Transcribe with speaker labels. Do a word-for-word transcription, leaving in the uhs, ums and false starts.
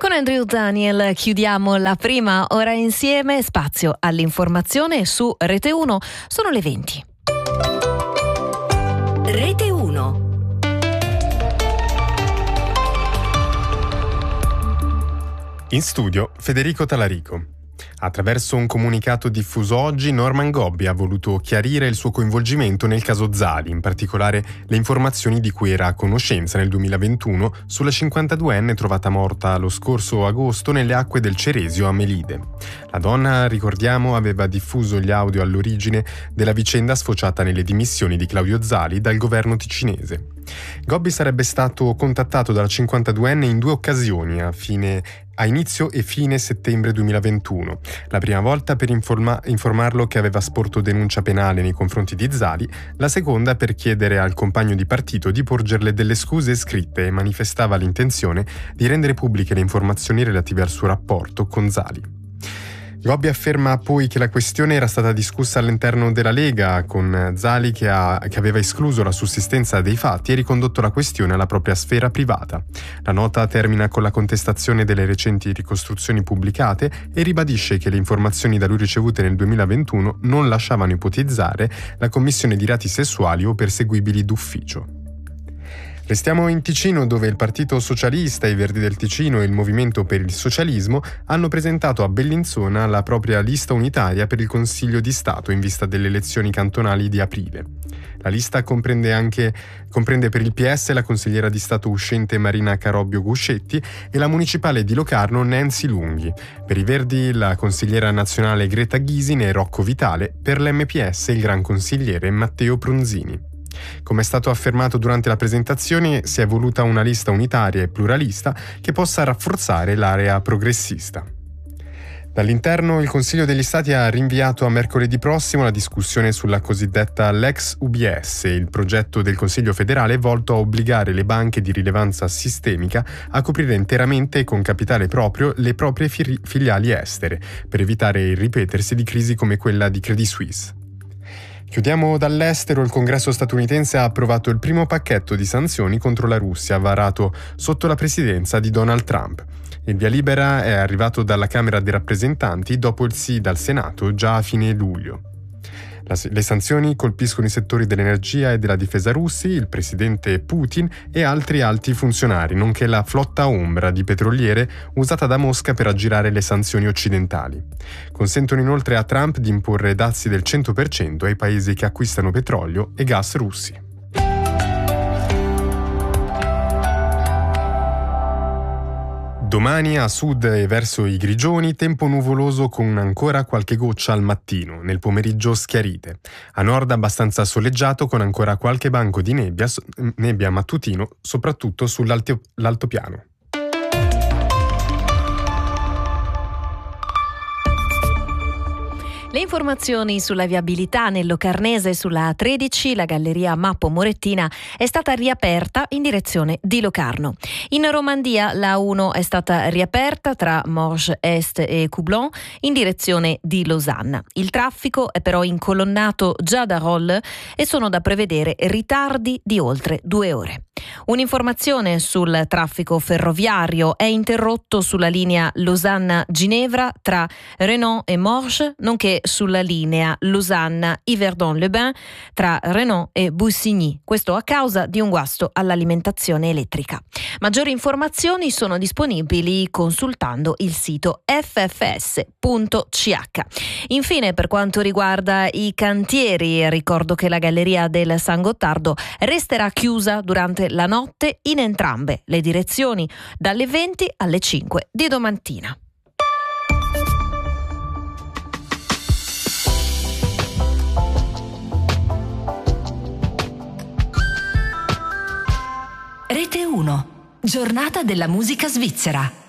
Speaker 1: Con Andrew Daniel chiudiamo la prima ora insieme, spazio all'informazione su Rete uno, sono le venti.
Speaker 2: Rete uno.
Speaker 3: In studio Federico Talarico. Attraverso un comunicato diffuso oggi, Norman Gobbi ha voluto chiarire il suo coinvolgimento nel caso Zali, in particolare le informazioni di cui era a conoscenza nel duemilaventuno sulla cinquantaduenne trovata morta lo scorso agosto nelle acque del Ceresio a Melide. La donna, ricordiamo, aveva diffuso gli audio all'origine della vicenda sfociata nelle dimissioni di Claudio Zali dal governo ticinese. Gobbi sarebbe stato contattato dalla cinquantaduenne in due occasioni, a fine a inizio e fine settembre duemilaventuno. La prima volta per informa- informarlo che aveva sporto denuncia penale nei confronti di Zali, la seconda per chiedere al compagno di partito di porgerle delle scuse scritte e manifestava l'intenzione di rendere pubbliche le informazioni relative al suo rapporto con Zali. Gobbi afferma poi che la questione era stata discussa all'interno della Lega, con Zali che, ha, che aveva escluso la sussistenza dei fatti e ricondotto la questione alla propria sfera privata. La nota termina con la contestazione delle recenti ricostruzioni pubblicate e ribadisce che le informazioni da lui ricevute nel duemilaventuno non lasciavano ipotizzare la commissione di reati sessuali o perseguibili d'ufficio. Restiamo in Ticino, dove il Partito Socialista, i Verdi del Ticino e il Movimento per il Socialismo hanno presentato a Bellinzona la propria lista unitaria per il Consiglio di Stato in vista delle elezioni cantonali di aprile. La lista comprende anche comprende per il P S la consigliera di Stato uscente Marina Carobbio Guscetti e la municipale di Locarno Nancy Lunghi. Per i Verdi la consigliera nazionale Greta Ghisine e Rocco Vitale, per l'M P S il gran consigliere Matteo Pronzini. Come è stato affermato durante la presentazione, si è voluta una lista unitaria e pluralista che possa rafforzare l'area progressista. Dall'interno, il Consiglio degli Stati ha rinviato a mercoledì prossimo la discussione sulla cosiddetta Lex U B S, il progetto del Consiglio federale volto a obbligare le banche di rilevanza sistemica a coprire interamente con capitale proprio le proprie fi- filiali estere, per evitare il ripetersi di crisi come quella di Credit Suisse. Chiudiamo dall'estero. Il Congresso statunitense ha approvato il primo pacchetto di sanzioni contro la Russia varato sotto la presidenza di Donald Trump. Il via libera è arrivato dalla Camera dei rappresentanti dopo il sì dal Senato già a fine luglio. Le sanzioni colpiscono i settori dell'energia e della difesa russi, il presidente Putin e altri alti funzionari, nonché la flotta ombra di petroliere usata da Mosca per aggirare le sanzioni occidentali. Consentono inoltre a Trump di imporre dazi del cento per cento ai paesi che acquistano petrolio e gas russi. Domani a sud e verso i Grigioni, tempo nuvoloso con ancora qualche goccia al mattino, nel pomeriggio schiarite. A nord abbastanza soleggiato con ancora qualche banco di nebbia, nebbia mattutino, soprattutto sull'altopiano.
Speaker 1: Le informazioni sulla viabilità nel Locarnese sulla A tredici, la galleria Mappo Morettina è stata riaperta in direzione di Locarno. In Romandia la A uno è stata riaperta tra Morges Est e Coublon in direzione di Losanna. Il traffico è però incolonnato già da Rolle e sono da prevedere ritardi di oltre due ore. Un'informazione sul traffico ferroviario: è interrotto sulla linea Losanna-Ginevra tra Renan e Morges, nonché sulla linea Losanna-Yverdon-les-Bains tra Renan e Bussigny, questo a causa di un guasto all'alimentazione elettrica. Maggiori informazioni sono disponibili consultando il sito effe effe esse punto ci acca. Infine, per quanto riguarda i cantieri, ricordo che la galleria del San Gottardo resterà chiusa durante la notte in entrambe le direzioni, dalle venti alle cinque di domattina.
Speaker 2: Rete uno, giornata della musica svizzera.